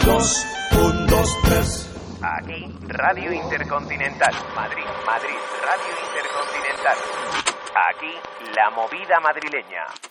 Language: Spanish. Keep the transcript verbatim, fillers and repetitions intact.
dos, un, dos, tres. Aquí, Radio Intercontinental, Madrid, Madrid, Radio Intercontinental. Aquí, la movida madrileña.